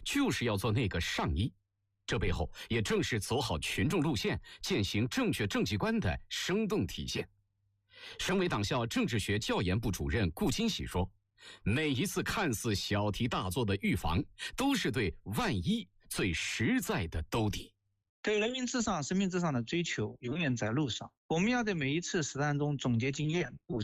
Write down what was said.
就是要做那个上医。这背后也正是走好群众路线、践行正确政绩观的生动体现。省委党校政治学教研部主任顾金喜说，每一次看似小题大做的预防，都是对万一最实在的兜底。 对人民至上、生命至上的追求永远在路上。我们要在每一次实战中总结经验，补